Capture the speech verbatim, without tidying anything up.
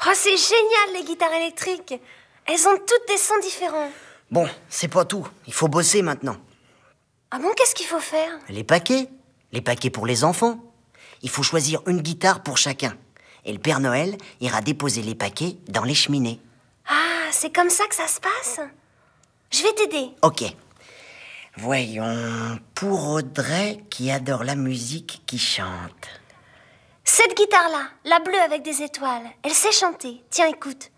Oh, c'est génial, les guitares électriques. Elles ont toutes des sons différents. Bon, c'est pas tout. Il faut bosser maintenant. Ah bon, qu'est-ce qu'il faut faire? Les paquets. Les paquets pour les enfants. Il faut choisir une guitare pour chacun. Et le Père Noël ira déposer les paquets dans les cheminées. Ah, c'est comme ça que ça se passe? Je vais t'aider. Ok. Voyons, pour Audrey qui adore la musique qui chante. Cette guitare-là, la bleue avec des étoiles, elle sait chanter. Tiens, écoute.